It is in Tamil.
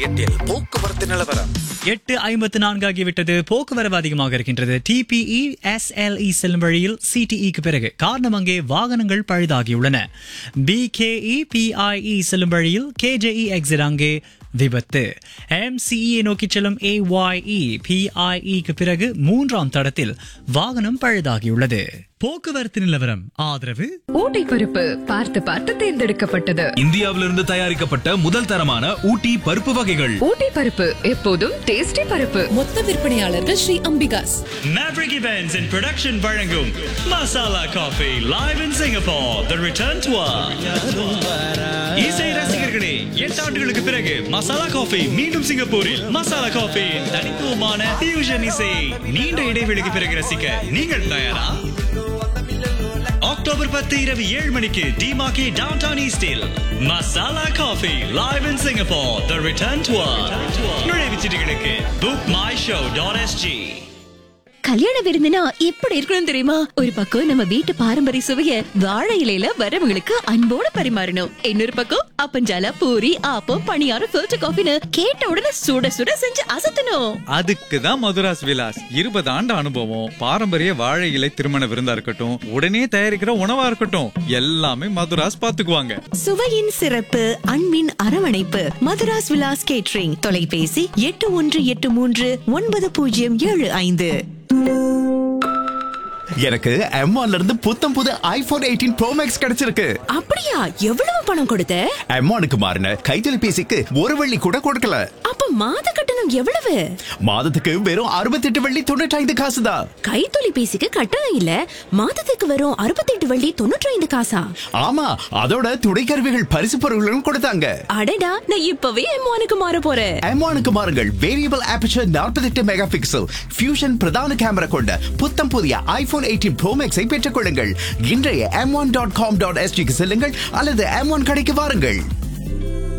எட்டில் போக்குவரத்து நிலவரம் 8:54 ஆகிவிட்டது. போக்குவரவு அதிகமாக இருக்கின்றது. TPE SLE செல்லும் வழியில் CTEக்கு பிறகு காரணம் அங்கே வாகனங்கள் பழுதாகியுள்ளன. BKE PIE செல்லும் வழியில் KJE எக்ஸிட் அங்கே விபத்து. MCE நோக்கி செல்லும் AYE PIEக்கு பிறகு 3ஆம் தடத்தில் வாகனம் பழுதாகியுள்ளது. போக்குவரத்து நிலவரம் ஆதரவு ஊட்டி பருப்பு பார்த்து பார்த்து தேர்ந்தெடுக்கப்பட்டது. இந்தியாவிலிருந்து தயாரிக்கப்பட்ட முதல் தரமான ஊட்டி பருப்பு வகைகள். ஊட்டி பருப்பு எப்போதும் டேஸ்டி பருப்பு. மொத்த விற்பனையாளர்கள் Sri Ambika's. Maverick Events in Production வழங்கும் masala coffee live in Singapore the return tour. இசை ரசிகர்களே, 8 ஆண்டுகளுக்கு பிறகு மசாலா காஃபி மீண்டும் சிங்கப்பூரில். மசாலா காஃபி தனித்துவமான ஃபியூஷன் இசை நீண்ட இடைவெளிக்கு பிறகு ரசிக்க நீங்கள் தயாரா? அக்டோபர் 10 இரவு 7 மணிக்கு டிமாக்கி டவுன்டவுன் ஈஸ்டில் masala coffee live in Singapore the return tour. நுழைவுச்சீட்டுகளுக்கு bookmyshow.sg. கல்யாண விருந்துனா எப்படி இருக்கணும் தெரியுமா? ஒரு பக்கம் நம்ம வீட்டு பாரம்பரிய சுவைய வாழை இலையில வரவங்களுக்கு அன்போட பரிமாறணும். இன்னொரு பக்கம் அப்பஞ்சால பூரி ஆப்பம் பணியாரம் ஃபில்டர் காஃபின்னு கேட்ட உடனே சுட சுட செஞ்சு அசத்தணும். அதுக்குதான் மதுராஸ் விலாஸ் 20 ஆண்டு அனுபவம். பாரம்பரிய வாழை இலை திருமண விருந்தா இருக்கட்டும், உடனே தயாரிக்கிற உணவா இருக்கட்டும், எல்லாமே மதுராஸ் பாத்துக்குவாங்க. சுவையின் சிறப்பு, அன்பின் அரவணைப்பு. மதுராஸ் விலாஸ் கேட்டரிங். தொலைபேசி 8133 9075. எனக்கு M1ல இருந்து புத்தம் புது iPhone 18 Pro Max கிடைச்சிருக்கு. அப்படியா? எவ்வளவு பணம் கொடுத்த? M1க்கு மாறின கைத்தொலைபேசிக்கு ஒரு வெள்ளி கூட கொடுக்கல. அப்ப மாத கட்டணம் எவ்வளவு? மாதத்துக்கு வெறும் 68 வெள்ளி 95 காசு தான். கைத்தொலைபேசிக்கு கட்டணம் இல்ல, மாதத்துக்கு வரும் 68 வெள்ளி 95 காசா? ஆமா, அதோட துணை கருவிகள் பரிசு பொருட்களும் கொடுத்தாங்க. அடடா, நான் இப்பவே M1க்கு மாற போறேன். M1க்கு மாறுங்கள். Variable aperture 48 mega pixel fusion பிரதான கேமரா கொண்ட புத்தம் புதிய iPhone 18 Pro Max-ஐ பெற்றுக் கொள்ளுங்கள். இன்றைய m1.com.sg க்கு செல்லுங்கள் அல்லது M1 கடைக்கு வாருங்கள்.